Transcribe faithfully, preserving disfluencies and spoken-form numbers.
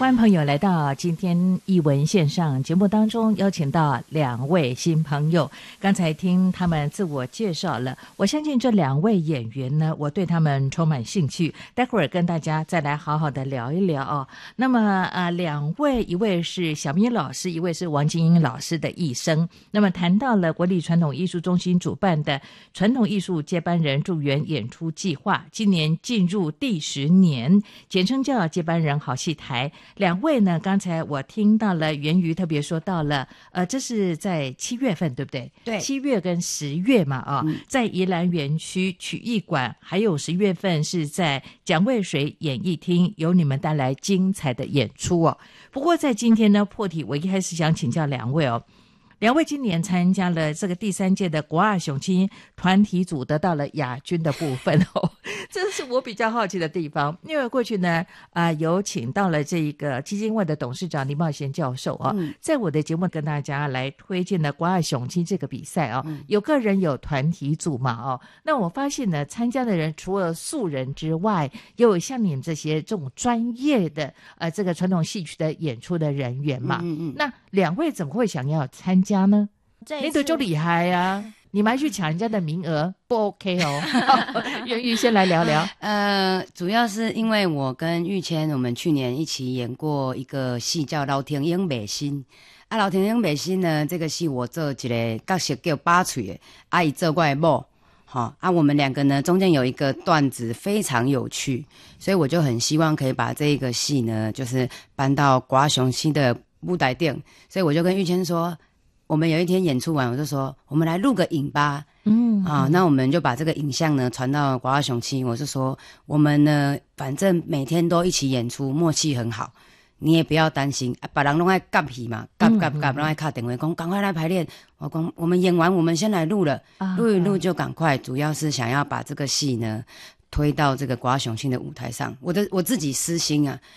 欢迎朋友来到今天艺文线上节目当中，邀请到两位新朋友。刚才听他们自我介绍了，我相信这两位演员呢，我对他们充满兴趣，待会儿跟大家再来好好的聊一聊哦。那么呃，两位，一位是小咪老师，一位是王金英老师的一生。那么谈到了国立传统艺术中心主办的传统艺术接班人助援演出计划，今年进入第十年，简称叫接班人好戏台。两位呢，刚才我听到了元瑜特别说到了，呃，这是在七月份，对不对？ 对， 七月跟十月嘛，啊、哦嗯，在宜兰园区曲艺馆，还有十月份是在蒋渭水演艺厅，由你们带来精彩的演出哦。不过在今天呢，破题我一开始想请教两位哦。两位今年参加了这个第三届的国二雄青团体组，得到了亚军的部分哦，这是我比较好奇的地方。因为过去呢，啊、呃，有请到了这个基金会的董事长林茂贤教授啊、哦嗯，在我的节目跟大家来推荐了国二雄青这个比赛啊、哦嗯，有个人有团体组嘛哦，那我发现呢，参加的人除了素人之外，也有像你们这些这种专业的呃这个传统戏曲的演出的人员嘛，嗯嗯，那两位怎么会想要参加？家呢？你都就厉害啊！你们还去抢人家的名额，不 OK 哦？元瑜先来聊聊。 呃，主要是因为我跟玉谦，我们去年一起演过一个戏叫《老天鹰美心》啊，《老天鹰美心》呢，这个戏我做一个角色叫八岁的阿姨做过来某。好啊，我们两个呢中间有一个段子非常有趣，所以我就很希望可以把这一个戏呢，就是搬到国二雄青的舞台顶，所以我就跟玉谦说。我们有一天演出完，我就说我们来录个影吧，嗯啊，那我们就把这个影像呢传到国二雄青，我就说我们呢反正每天都一起演出，默契很好，你也不要担心，啊，别人都爱夹戏嘛，夹夹夹，都爱打电话讲赶快来排练，我讲我们演完我们先来录了，录一录就赶快，主要是想要把这个戏呢推到这个国二雄青的舞台上，我的我自己私心啊，